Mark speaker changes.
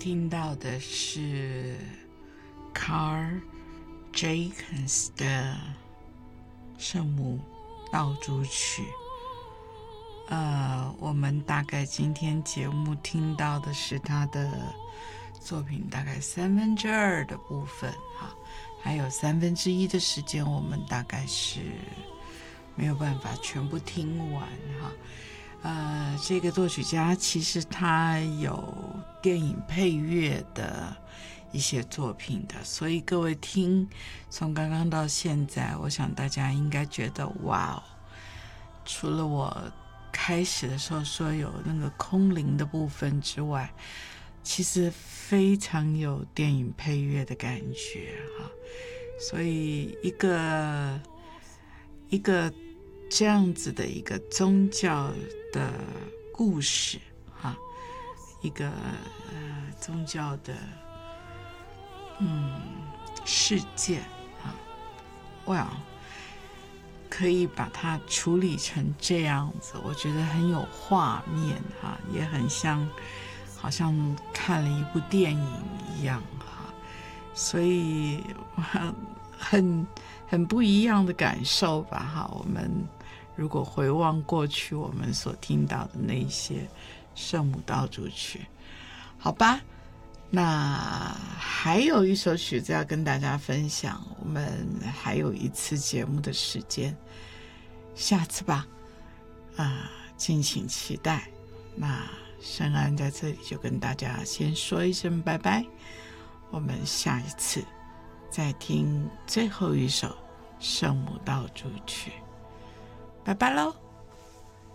Speaker 1: 听到的是 Carl Jacobs 的圣母道主曲。我们大概今天节目听到的是他的作品大概2/3的部分，还有1/3的时间我们大概是没有办法全部听完。这个作曲家其实他有电影配乐的一些作品的，所以各位听从刚刚到现在，我想大家应该觉得哇哦，除了我开始的时候说有那个空灵的部分之外，其实非常有电影配乐的感觉。所以一个这样子的一个宗教的故事，一个宗教的事件可以把它处理成这样子，我觉得很有画面，也很像好像看了一部电影一样，所以很不一样的感受吧。我们如果回望过去我们所听到的那些圣母道主曲，好吧，那还有一首曲子要跟大家分享，我们还有一次节目的时间，下次吧，敬请期待。那圣安在这里就跟大家先说一声拜拜，我们下一次再听最后一首圣母道主曲，拜拜喽。